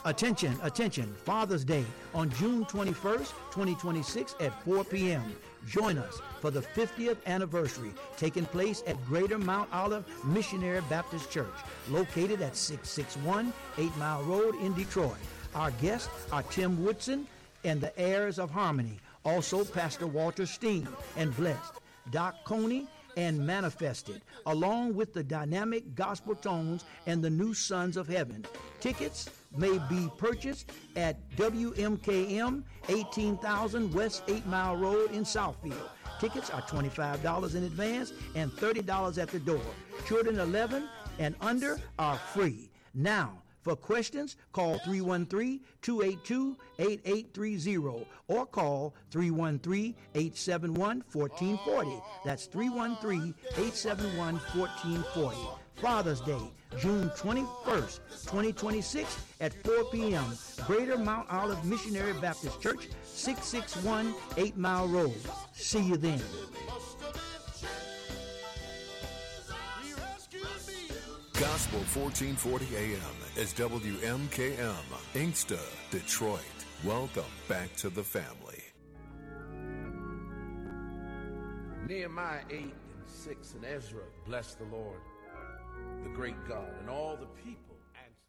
Attention, attention, Father's Day on June 21st, 2026 at 4 p.m. Join us for the 50th anniversary taking place at Greater Mount Olive Missionary Baptist Church, located at 661 8 Mile Road in Detroit. Our guests are Tim Woodson and the Heirs of Harmony, also Pastor Walter Steen and Blessed, Doc Coney, and Manifested, along with the dynamic gospel tones and the new Sons of Heaven. Tickets may be purchased at WMKM 18,000 West 8 Mile Road in Southfield. Tickets are $25 in advance and $30 at the door. Children 11 and under are free. Now, for questions, call 313-282-8830 or call 313-871-1440. That's 313-871-1440. Father's Day, June 21st, 2026 at 4 p.m. Greater Mount Olive Missionary Baptist Church, 661 8 Mile Road. See you then. Gospel 1440 AM is WMKM, Inkster, Detroit. Welcome back to the family. Nehemiah 8:6 and Ezra blessed the Lord, the great God, and all the people answered.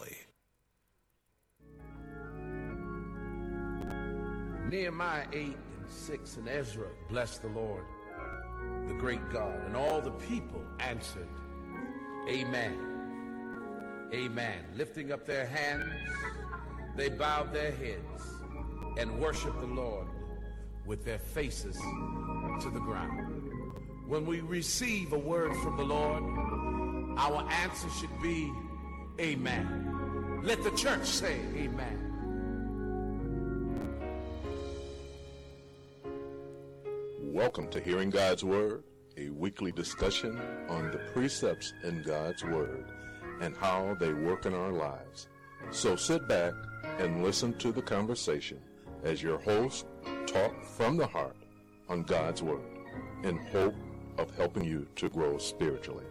Nehemiah 8:6 and Ezra blessed the Lord, the great God, and all the people answered, Amen. Amen. Lifting up their hands, they bowed their heads and worshiped the Lord with their faces to the ground. When we receive a word from the Lord, our answer should be Amen. Let the church say Amen. Welcome to Hearing God's Word, a weekly discussion on the precepts in God's Word and how they work in our lives. So sit back and listen to the conversation as your hosts talk from the heart on God's Word in hope of helping you to grow spiritually.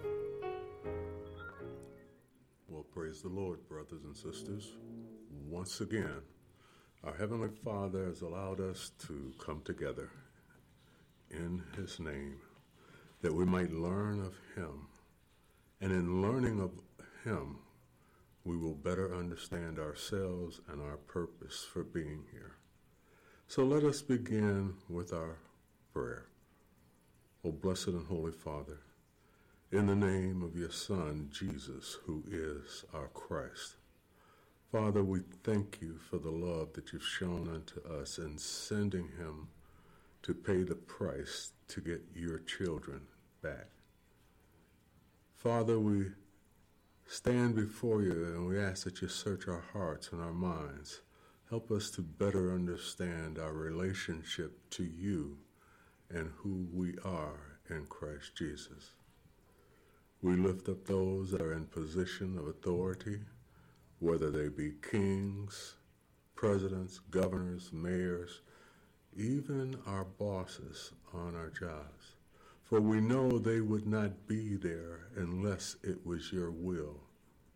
Well, praise the Lord, brothers and sisters. Once again, our Heavenly Father has allowed us to come together in His name, that we might learn of Him. And in learning of Him, we will better understand ourselves and our purpose for being here. So let us begin with our prayer. O blessed and holy Father, in the name of your Son, Jesus, who is our Christ. Father, we thank you for the love that you've shown unto us in sending Him to pay the price to get your children back. Father, we stand before you and we ask that you search our hearts and our minds. Help us to better understand our relationship to you and who we are in Christ Jesus. We lift up those that are in position of authority, whether they be kings, presidents, governors, mayors, even our bosses on our jobs. For we know they would not be there unless it was your will